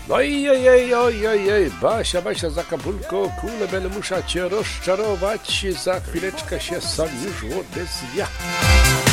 No i ojej, Basia, za kabulko, kule będę musiał cię rozczarować, za chwileczkę się sam już odezwia.